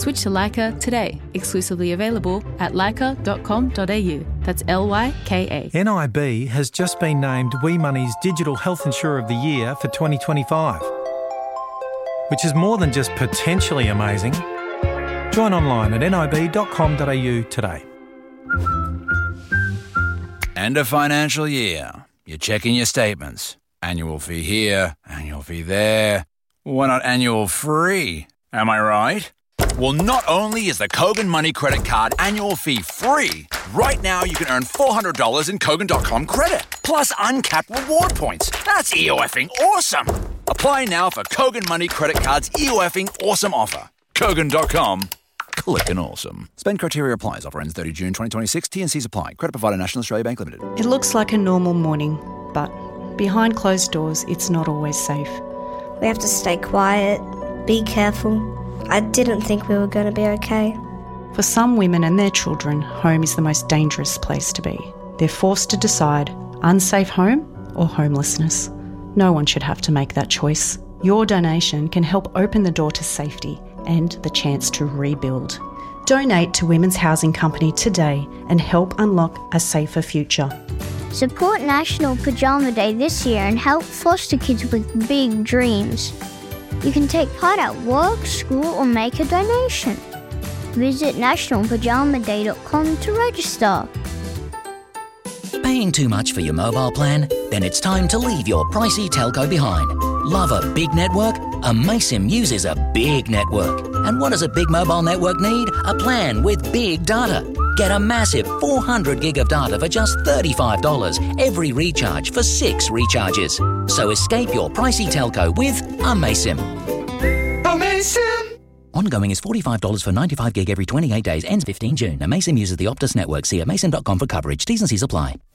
Switch to Leica today. Exclusively available at leica.com.au. That's Lyka. NIB has just been named Wee Money's Digital Health Insurer of the Year for 2025, which is more than just potentially amazing. Join online at nib.com.au today. End of financial year. You're checking your statements. Annual fee here, annual fee there. Why not annual free? Am I right? Well, not only is the Kogan Money Credit Card annual fee free, right now you can earn $400 in Kogan.com credit, plus uncapped reward points. That's EOFing awesome. Apply now for Kogan Money Credit Card's EOFing awesome offer. Kogan.com. Clickin' awesome. Spend criteria applies. Offer ends 30 June 2026. T&Cs apply. Credit provider National Australia Bank Limited. It looks like a normal morning, but behind closed doors, it's not always safe. We have to stay quiet, be careful. I didn't think we were going to be okay. For some women and their children, home is the most dangerous place to be. They're forced to decide unsafe home or homelessness. No one should have to make that choice. Your donation can help open the door to safety and the chance to rebuild. Donate to Women's Housing Company today and help unlock a safer future. Support National Pajama Day this year and help foster kids with big dreams. You can take part at work, school or make a donation. Visit nationalpajamaday.com to register. Paying too much for your mobile plan? Then it's time to leave your pricey telco behind. Love a big network? Amaysim uses a big network. And what does a big mobile network need? A plan with big data. Get a massive 400 gig of data for just $35 every recharge for 6 recharges. So escape your pricey telco with Amaysim. Amaysim! Ongoing is $45 for 95 gig every 28 days. Ends 15 June. Amaysim uses the Optus network. See amaysim.com for coverage. T's and C's apply.